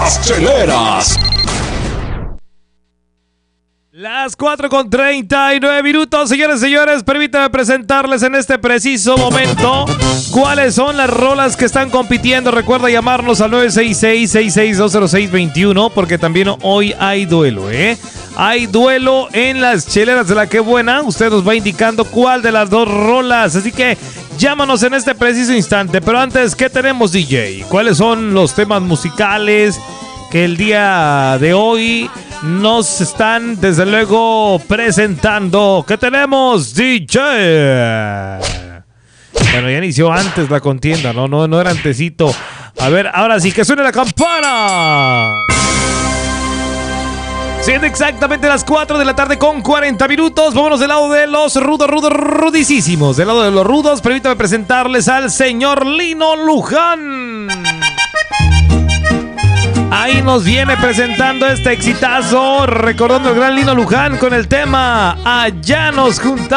Las cheleras. Las 4:39 señores y señores, permítanme presentarles en este preciso momento cuáles son las rolas que están compitiendo. Recuerda llamarnos al 966-6620621 porque también hoy hay duelo, Hay duelo en las cheleras de la que buena. Usted nos va indicando cuál de las dos rolas, así que llámanos en este preciso instante. Pero antes, ¿qué tenemos, DJ? ¿Cuáles son los temas musicales que el día de hoy nos están, desde luego, presentando? ¿Qué tenemos, DJ? Bueno, ya inició antes la contienda, no era antesito. A ver, ahora sí, que suene la campana. Siendo exactamente las 4:40 vámonos del lado de los rudísimos. Del lado de los rudos, permítame presentarles al señor Lino Luján. Ahí nos viene presentando este exitazo, recordando el gran Lino Luján con el tema Allá nos juntamos.